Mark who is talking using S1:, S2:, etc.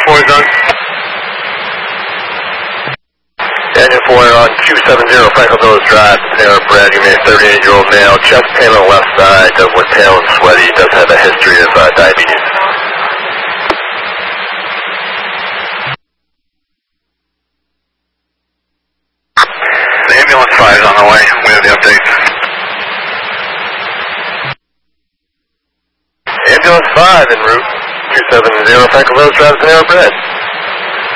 S1: 4 is on.
S2: Daniel 4 on 270 Franklin Village Drive, Panera Bread. You may 38-year-old male, chest pain on the left side, does look pale and sweaty, does have a history of diabetes.
S1: The ambulance 5 is on the way. We have the updates.
S2: Ambulance 5 en route, 270 Franklin Village Drive, Panera Bread.